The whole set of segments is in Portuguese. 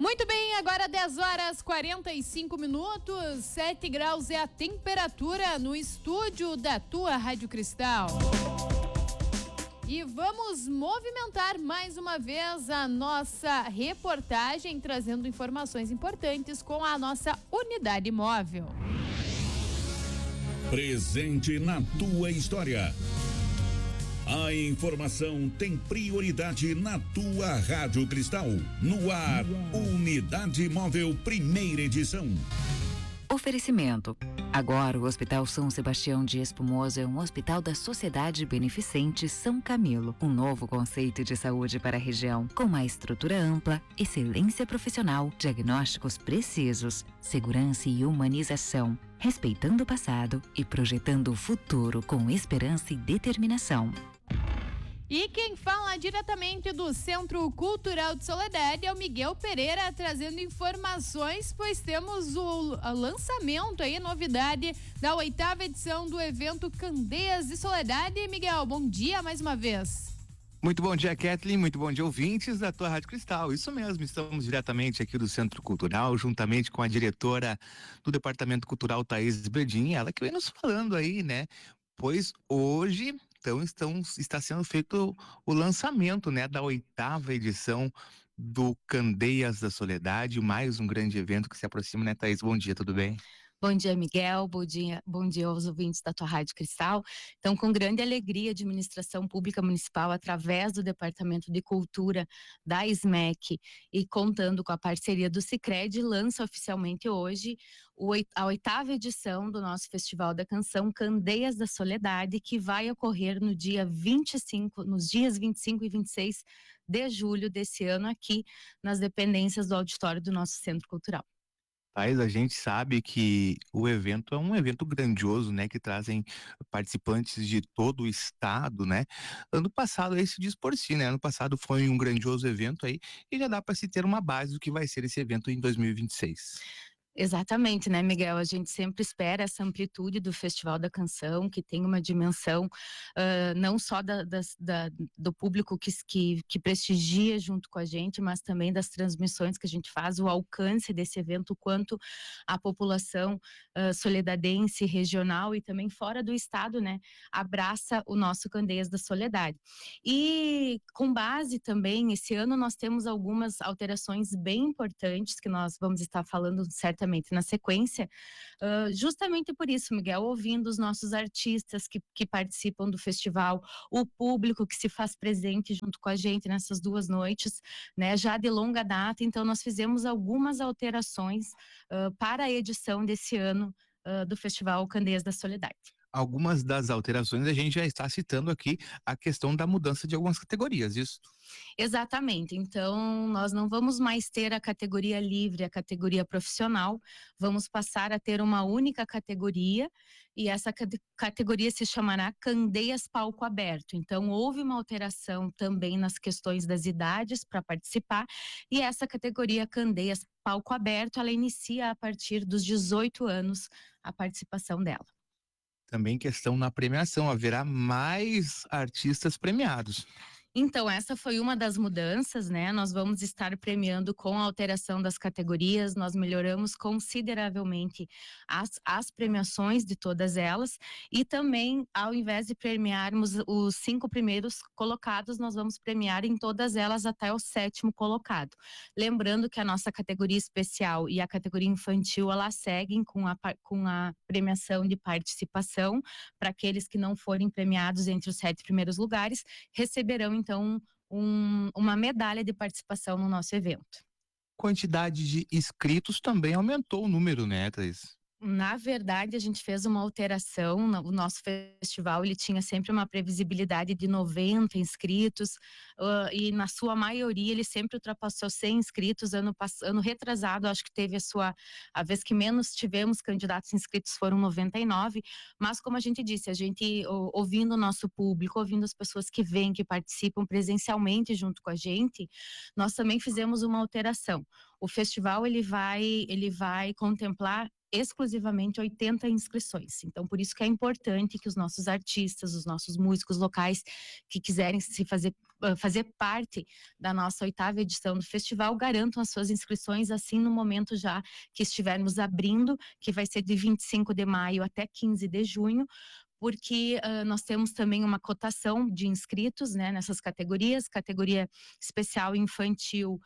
Muito bem, agora 10 horas 45 minutos, 7 graus é a temperatura no estúdio da tua Rádio Cristal. E vamos movimentar mais uma vez a nossa reportagem, trazendo informações importantes com a nossa unidade móvel. Presente na tua história. A informação tem prioridade na tua Rádio Cristal. No ar, Unidade Móvel, primeira edição. Oferecimento. Agora o Hospital São Sebastião de Espumoso é um hospital da Sociedade Beneficente São Camilo. Um novo conceito de saúde para a região, com uma estrutura ampla, excelência profissional, diagnósticos precisos, segurança e humanização, respeitando o passado e projetando o futuro com esperança e determinação. E quem fala diretamente do Centro Cultural de Soledade é o Miguel Pereira, trazendo informações, pois temos o lançamento aí, novidade da 8ª edição do evento Candeias de Soledade. Miguel, bom dia mais uma vez. Muito bom dia, Kathleen, muito bom dia, ouvintes da tua Rádio Cristal. Isso mesmo, estamos diretamente aqui do Centro Cultural, juntamente com a diretora do Departamento Cultural, Thaís Bedin, ela que vem nos falando aí, né? Pois hoje... Então, está sendo feito o lançamento, né, da 8ª edição do Candeias da Soledade, mais um grande evento que se aproxima, né, Thaís? Bom dia, tudo bem? Bom dia, Miguel, bom dia aos ouvintes da tua Rádio Cristal. Então, com grande alegria, a Administração Pública Municipal, através do Departamento de Cultura da SMEC e contando com a parceria do Sicredi, lança oficialmente hoje a 8ª edição do nosso Festival da Canção Candeias da Soledade, que vai ocorrer nos dias 25 e 26 de julho desse ano aqui nas dependências do auditório do nosso Centro Cultural. Mas a gente sabe que o evento é um evento grandioso, né, que trazem participantes de todo o estado, né? Ano passado, esse diz por si, né? Ano passado foi um grandioso evento aí e já dá para se ter uma base do que vai ser esse evento em 2026. Exatamente, né, Miguel? A gente sempre espera essa amplitude do Festival da Canção, que tem uma dimensão não só do público que prestigia junto com a gente, mas também das transmissões que a gente faz, o alcance desse evento, quanto a população soledadense, regional e também fora do estado, né, abraça o nosso Candeias da Soledade. E com base também, esse ano nós temos algumas alterações bem importantes que nós vamos estar falando certamente na sequência, justamente por isso, Miguel, ouvindo os nossos artistas que participam do festival, o público que se faz presente junto com a gente nessas 2 noites, né, já de longa data. Então nós fizemos algumas alterações para a edição desse ano do Festival Candeias da Soledade. Algumas das alterações a gente já está citando aqui a questão da mudança de algumas categorias, isso? Exatamente, então nós não vamos mais ter a categoria livre, a categoria profissional, vamos passar a ter uma única categoria e essa categoria se chamará Candeias Palco Aberto. Então houve uma alteração também nas questões das idades para participar e essa categoria Candeias Palco Aberto, ela inicia a partir dos 18 anos a participação dela. Também questão na premiação, haverá mais artistas premiados. Então, essa foi uma das mudanças, né? Nós vamos estar premiando com a alteração das categorias, nós melhoramos consideravelmente as premiações de todas elas e também, ao invés de premiarmos os 5 primeiros colocados, nós vamos premiar em todas elas até o 7º colocado. Lembrando que a nossa categoria especial e a categoria infantil, elas seguem com a premiação de participação, para aqueles que não forem premiados entre os 7 primeiros lugares, receberão então uma medalha de participação no nosso evento. Quantidade de inscritos também aumentou o número, né, Thaís? Na verdade, a gente fez uma alteração. O nosso festival, ele tinha sempre uma previsibilidade de 90 inscritos, e na sua maioria ele sempre ultrapassou 100 inscritos. Ano retrasado, acho que teve a vez que menos tivemos candidatos inscritos foram 99, mas como a gente disse, a gente ouvindo o nosso público, ouvindo as pessoas que vêm, que participam presencialmente junto com a gente, nós também fizemos uma alteração. O festival, ele vai contemplar exclusivamente 80 inscrições. Então, por isso que é importante que os nossos artistas, os nossos músicos locais que quiserem se fazer fazer parte da nossa 8ª edição do festival, garantam as suas inscrições assim no momento já que estivermos abrindo, que vai ser de 25 de maio até 15 de junho, porque nós temos também uma cotação de inscritos, né, nessas categorias, categoria especial infantil,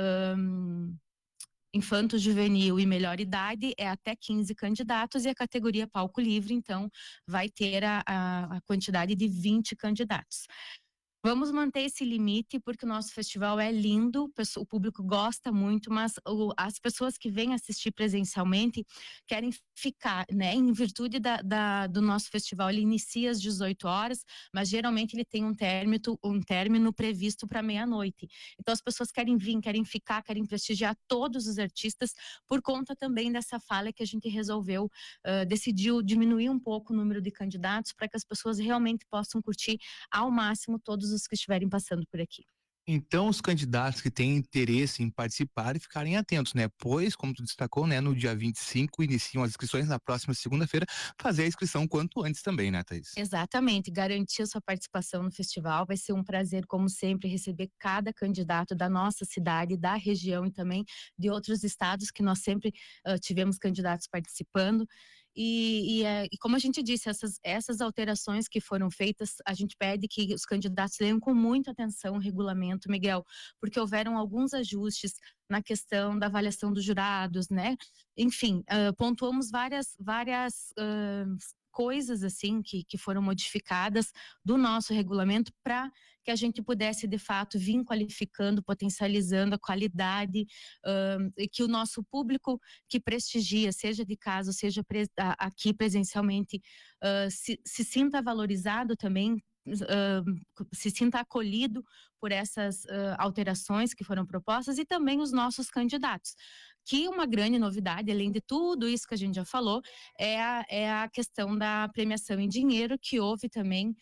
infanto-juvenil e melhor idade é até 15 candidatos, e a categoria palco livre, então, vai ter a quantidade de 20 candidatos. Vamos manter esse limite porque o nosso festival é lindo, o público gosta muito, mas as pessoas que vêm assistir presencialmente querem ficar, né? Em virtude do nosso festival, ele inicia às 18 horas, mas geralmente ele tem um término previsto para meia-noite. Então as pessoas querem vir, querem ficar, querem prestigiar todos os artistas, por conta também dessa falha que a gente resolveu, decidiu diminuir um pouco o número de candidatos para que as pessoas realmente possam curtir ao máximo todos os que estiverem passando por aqui. Então, os candidatos que têm interesse em participar e ficarem atentos, né? Pois, como tu destacou, né, no dia 25 iniciam as inscrições, na próxima segunda-feira, fazer a inscrição quanto antes também, né, Thaís? Exatamente, garantir a sua participação no festival. Vai ser um prazer, como sempre, receber cada candidato da nossa cidade, da região e também de outros estados, que nós sempre tivemos candidatos participando. E como a gente disse, essas alterações que foram feitas, a gente pede que os candidatos leiam com muita atenção o regulamento, Miguel, porque houveram alguns ajustes na questão da avaliação dos jurados, né? Enfim, pontuamos várias coisas assim que foram modificadas do nosso regulamento para que a gente pudesse de fato vir qualificando, potencializando a qualidade, e que o nosso público que prestigia, seja de casa, seja aqui presencialmente, se sinta valorizado também, se sinta acolhido por essas alterações que foram propostas, e também os nossos candidatos. Que uma grande novidade, além de tudo isso que a gente já falou, é a questão da premiação em dinheiro, que houve também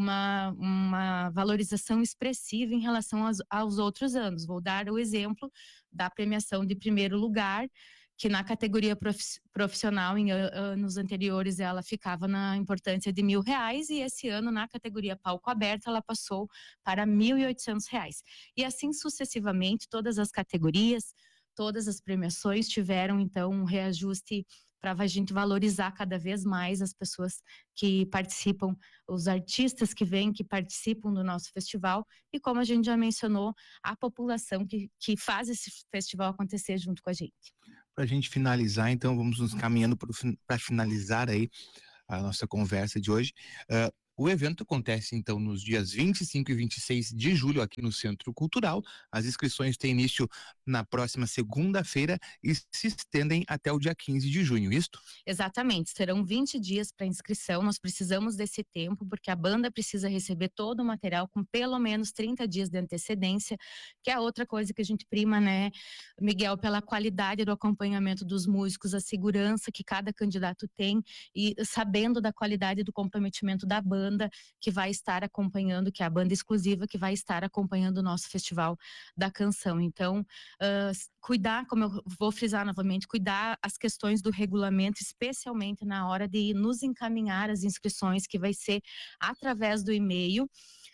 uma valorização expressiva em relação aos outros anos. Vou dar o exemplo da premiação de primeiro lugar, que na categoria profissional, em anos anteriores, ela ficava na importância de R$1.000, e esse ano, na categoria palco aberto, ela passou para R$1.800. E assim sucessivamente, todas as categorias, todas as premiações tiveram, então, um reajuste para a gente valorizar cada vez mais as pessoas que participam, os artistas que vêm, que participam do nosso festival, e como a gente já mencionou, a população que faz esse festival acontecer junto com a gente. Para a gente finalizar, então, vamos nos caminhando para finalizar aí a nossa conversa de hoje. O evento acontece, então, nos dias 25 e 26 de julho, aqui no Centro Cultural. As inscrições têm início na próxima segunda-feira e se estendem até o dia 15 de junho, isto? Exatamente, serão 20 dias para inscrição. Nós precisamos desse tempo, porque a banda precisa receber todo o material com pelo menos 30 dias de antecedência, que é outra coisa que a gente prima, né, Miguel, pela qualidade do acompanhamento dos músicos, a segurança que cada candidato tem, e sabendo da qualidade do comprometimento da banda, que vai estar acompanhando, que é a banda exclusiva que vai estar acompanhando o nosso Festival da Canção. Então, cuidar, como eu vou frisar novamente, cuidar as questões do regulamento, especialmente na hora de nos encaminhar as inscrições, que vai ser através do e-mail.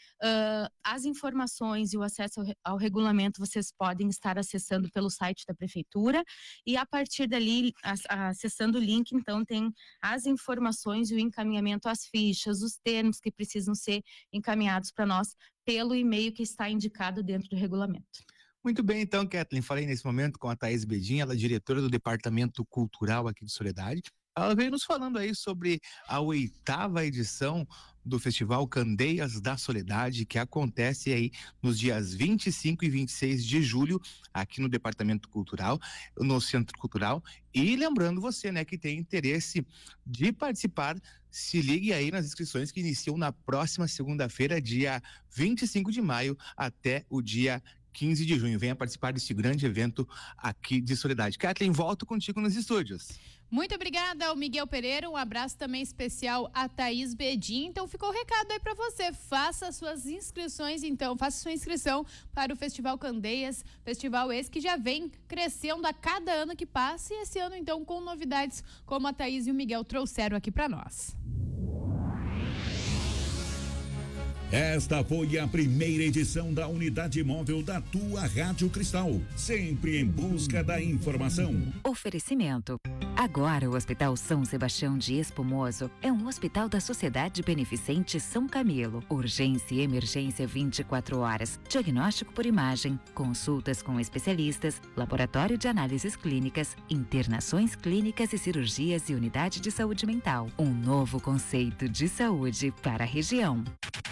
As informações e o acesso ao regulamento vocês podem estar acessando pelo site da Prefeitura, e a partir dali, acessando o link, então tem as informações e o encaminhamento às fichas, os termos que precisam ser encaminhados para nós pelo e-mail que está indicado dentro do regulamento. Muito bem, então, Kathleen, falei nesse momento com a Thaís Bedin, ela é diretora do Departamento Cultural aqui de Soledade. Ela veio nos falando aí sobre a 8ª edição do Festival Candeias da Soledade, que acontece aí nos dias 25 e 26 de julho, aqui no Departamento Cultural, no Centro Cultural. E lembrando você, né, que tem interesse de participar, se ligue aí nas inscrições que iniciam na próxima segunda-feira, dia 25 de maio, até o dia 15 de junho. Venha participar desse grande evento aqui de Soledade. Kathleen, volto contigo nos estúdios. Muito obrigada ao Miguel Pereira, um abraço também especial a Thaís Bedin. Então ficou o recado aí para você, faça suas inscrições então, faça sua inscrição para o Festival Candeias, festival esse que já vem crescendo a cada ano que passa, e esse ano então com novidades como a Thaís e o Miguel trouxeram aqui para nós. Esta foi a primeira edição da Unidade Móvel da tua Rádio Cristal, sempre em busca da informação. Oferecimento. Agora o Hospital São Sebastião de Espumoso é um hospital da Sociedade Beneficente São Camilo. Urgência e emergência 24 horas. Diagnóstico por imagem, consultas com especialistas, laboratório de análises clínicas, internações clínicas e cirurgias e unidade de saúde mental. Um novo conceito de saúde para a região.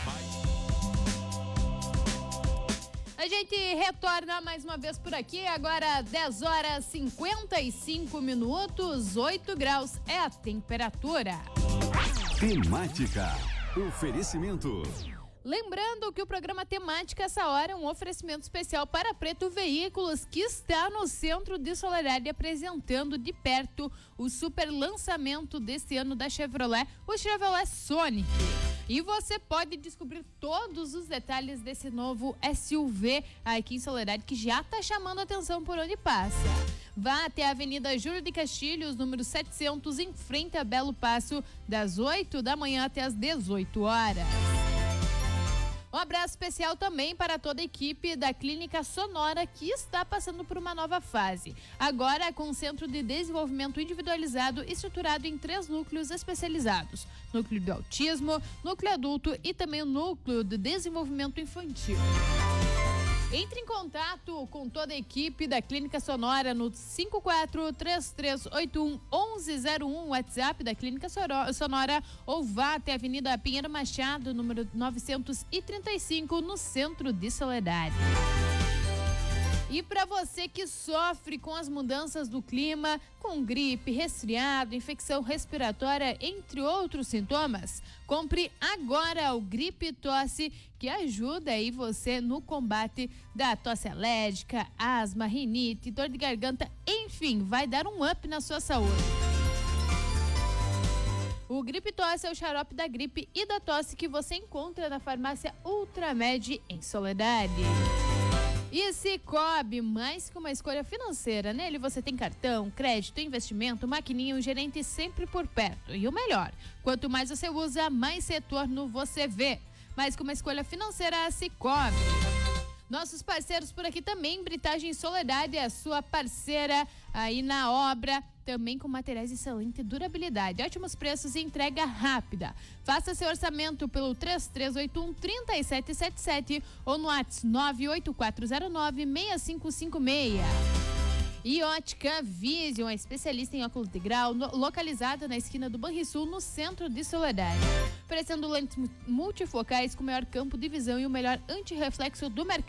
A gente retorna mais uma vez por aqui, agora 10 horas 55 minutos, 8 graus é a temperatura. Temática. Oferecimento. Lembrando que o programa Temática essa hora é um oferecimento especial para Preto Veículos, que está no centro de Soledade apresentando de perto o super lançamento desse ano da Chevrolet, o Chevrolet Sonic. E você pode descobrir todos os detalhes desse novo SUV aqui em Soledade, que já está chamando a atenção por onde passa. Vá até a Avenida Júlio de Castilhos, número 700, em frente a Belo Passo, das 8 da manhã até as 18 horas. Um abraço especial também para toda a equipe da Clínica Sonora, que está passando por uma nova fase. Agora com um centro de desenvolvimento individualizado estruturado em 3 núcleos especializados. Núcleo do autismo, núcleo adulto e também o núcleo de desenvolvimento infantil. Entre em contato com toda a equipe da Clínica Sonora no 5433811101, WhatsApp da Clínica Sonora, ou vá até a Avenida Pinheiro Machado, número 935, no centro de Soledade. E para você que sofre com as mudanças do clima, com gripe, resfriado, infecção respiratória, entre outros sintomas, compre agora o Gripe Tosse, que ajuda aí você no combate da tosse alérgica, asma, rinite, dor de garganta, enfim, vai dar um up na sua saúde. O Gripe Tosse é o xarope da gripe e da tosse que você encontra na farmácia Ultramed em Soledade. E Cicobi, mais que uma escolha financeira, nele você tem cartão, crédito, investimento, maquininha, um gerente sempre por perto. E o melhor, quanto mais você usa, mais retorno você vê. Mais que uma escolha financeira, a Cicobi. Nossos parceiros por aqui também, Britagem Soledade é a sua parceira aí na obra, também com materiais de excelente durabilidade, ótimos preços e entrega rápida. Faça seu orçamento pelo 3381-3777 ou no WhatsApp 98409-6556. E Ótica Vision, especialista em óculos de grau, localizada na esquina do Banrisul, no centro de Soledade. Oferecendo lentes multifocais com o maior campo de visão e o melhor antirreflexo do mercado.